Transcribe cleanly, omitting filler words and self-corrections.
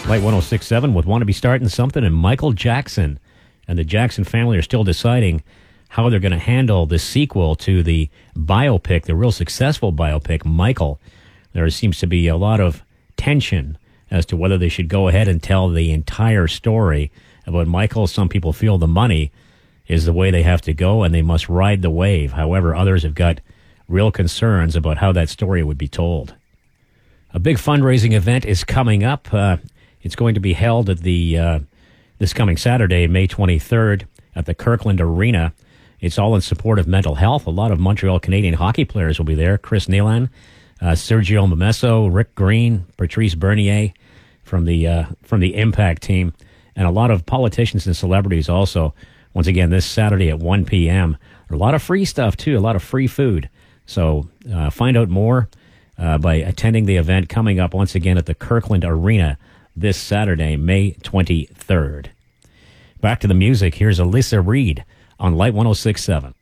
Light 106.7 with Want to Be Starting Something and Michael Jackson. And the Jackson family are still deciding how they're going to handle the sequel to the biopic, the real successful biopic, Michael. There seems to be a lot of tension as to whether they should go ahead and tell the entire story about Michael. Some people feel the money is the way they have to go and they must ride the wave. However, others have got real concerns about how that story would be told. A big fundraising event is coming up. It's going to be held at the this coming Saturday, May 23rd, at the Kirkland Arena. It's all in support of mental health. A lot of Montreal Canadian hockey players will be there. Chris Nealon, Sergio Momesso, Rick Green, Patrice Bernier from the Impact team, and a lot of politicians and celebrities also. Once again, this Saturday at 1 p.m. A lot of free stuff, too, a lot of free food. So find out more by attending the event coming up once again at the Kirkland Arena this Saturday, May 23rd. Back to the music. Here's Alyssa Reed on Light 106.7.